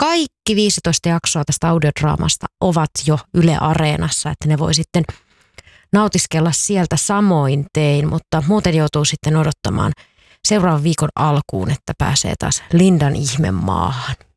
kaikki 15 jaksoa tästä audiodraamasta ovat jo Yle Areenassa, että ne voi sitten nautiskella sieltä samoin tein, mutta muuten joutuu sitten odottamaan seuraavan viikon alkuun, että pääsee taas Lindan ihmemaahan.